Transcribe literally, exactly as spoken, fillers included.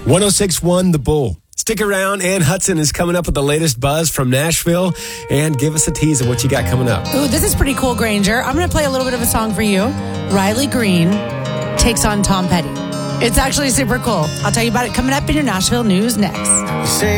one oh six point one The Bull. Stick around. Ann Hudson is coming up with the latest buzz from Nashville. And give us a tease of what you got coming up. Ooh, this is pretty cool, Granger. I'm going to play a little bit of a song for you. Riley Green takes on Tom Petty. It's actually super cool. I'll tell you about it coming up in your Nashville news next.